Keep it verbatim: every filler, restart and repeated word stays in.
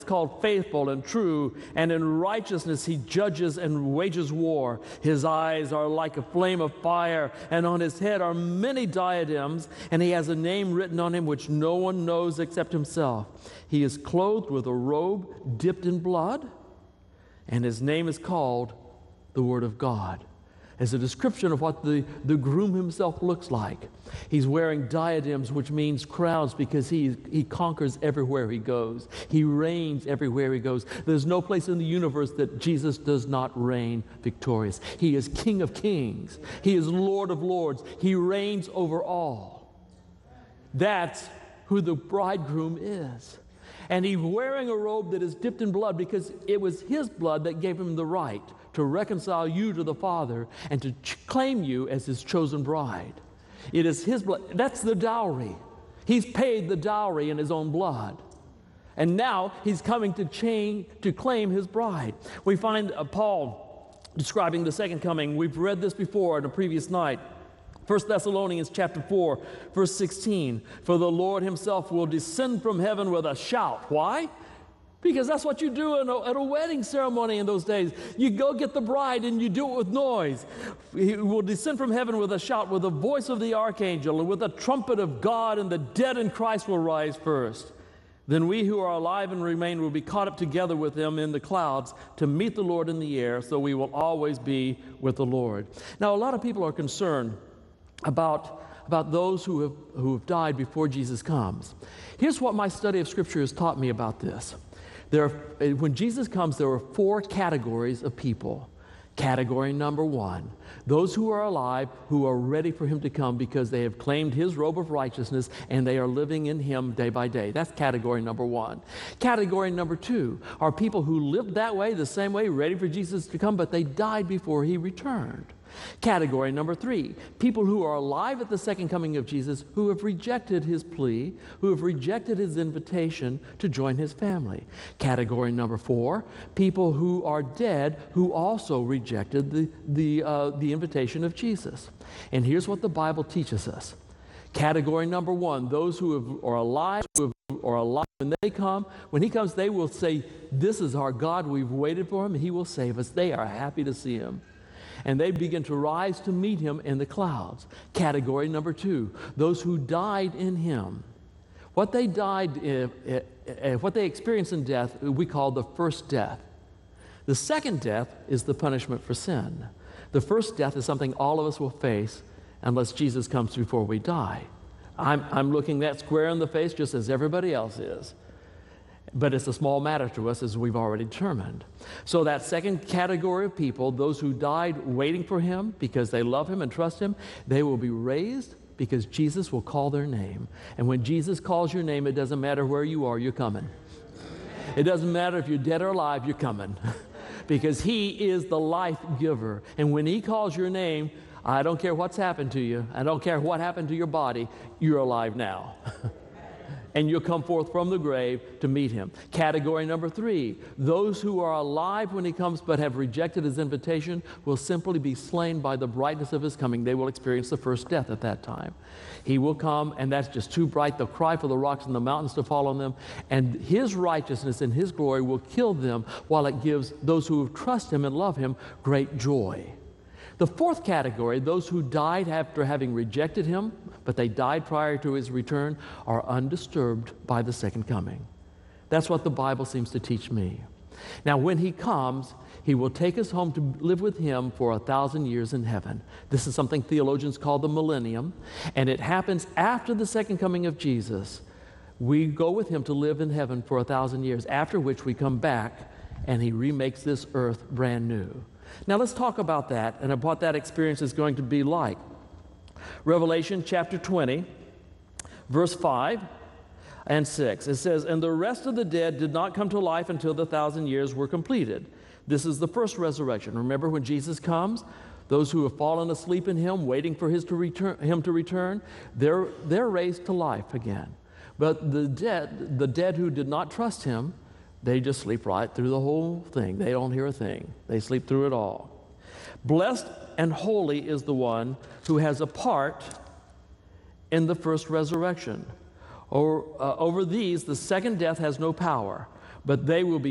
called faithful and true, and in righteousness he judges and wages war. His eyes are like a flame of fire, and on his head are many diadems, and he has a name written on him which no one knows except himself. He is clothed with a robe dipped in blood, and his name is called the Word of God. As a description of what the, the groom himself looks like. He's wearing diadems, which means crowns, because he, he conquers everywhere he goes. He reigns everywhere he goes. There's no place in the universe that Jesus does not reign victorious. He is King of kings. He is Lord of lords. He reigns over all. That's who the bridegroom is. And he's wearing a robe that is dipped in blood because it was his blood that gave him the right to reconcile you to the Father and to ch- claim you as his chosen bride. It is his blood. That's the dowry. He's paid the dowry in his own blood. And now he's coming to chain, to claim his bride. We find uh, Paul describing the second coming. We've read this before in a previous night. First Thessalonians chapter four, verse sixteen. For the Lord himself will descend from heaven with a shout. Why? Because that's what you do in a, at a wedding ceremony in those days. You go get the bride and you do it with noise. He will descend from heaven with a shout, with the voice of the archangel, and with the trumpet of God, and the dead in Christ will rise first. Then we who are alive and remain will be caught up together with them in the clouds to meet the Lord in the air, so we will always be with the Lord. Now, a lot of people are concerned about, about those who have, who have died before Jesus comes. Here's what my study of Scripture has taught me about this. There are, when Jesus comes, there are four categories of people. Category number one, those who are alive, who are ready for him to come because they have claimed his robe of righteousness and they are living in him day by day. That's category number one. Category number two are people who lived that way, the same way, ready for Jesus to come, but they died before he returned. Category number three, people who are alive at the second coming of Jesus, who have rejected his plea, who have rejected his invitation to join his family. Category number four, people who are dead, who also rejected the, the, uh, the invitation of Jesus. And here's what the Bible teaches us. Category number one, those who have, are alive, who have, are alive when they come, when he comes, they will say, this is our God, we've waited for him, and he will save us. They are happy to see him. And they begin to rise to meet him in the clouds. Category number two, those who died in him. What they died, in, what they experienced in death, we call the first death. The second death is the punishment for sin. The first death is something all of us will face unless Jesus comes before we die. I'm, I'm looking that square in the face just as everybody else is. But it's a small matter to us, as we've already determined. So that second category of people, those who died waiting for him because they love him and trust him, they will be raised because Jesus will call their name. And when Jesus calls your name, it doesn't matter where you are, you're coming. It doesn't matter if you're dead or alive, you're coming. Because he is the life giver. And when he calls your name, I don't care what's happened to you. I don't care what happened to your body. You're alive now. And you'll come forth from the grave to meet him. Category number three, those who are alive when he comes but have rejected his invitation will simply be slain by the brightness of his coming. They will experience the first death at that time. He will come, and that's just too bright. They'll cry for the rocks and the mountains to fall on them, and his righteousness and his glory will kill them, while it gives those who trust him and love him great joy. The fourth category, those who died after having rejected him, but they died prior to his return, are undisturbed by the second coming. That's what the Bible seems to teach me. Now, when he comes, he will take us home to live with him for a thousand years in heaven. This is something theologians call the millennium, and it happens after the second coming of Jesus. We go with him to live in heaven for a thousand years, after which we come back and he remakes this earth brand new. Now let's talk about that and what that experience is going to be like. Revelation chapter twenty, verse five and six. It says, and the rest of the dead did not come to life until the thousand years were completed. This is the first resurrection. Remember, when Jesus comes, those who have fallen asleep in him, waiting for his to return, him to return, they're, they're raised to life again. But the dead, the dead who did not trust him, they just sleep right through the whole thing. They don't hear a thing. They sleep through it all. Blessed and holy is the one who has a part in the first resurrection. Or, uh, over these, the second death has no power, but they will be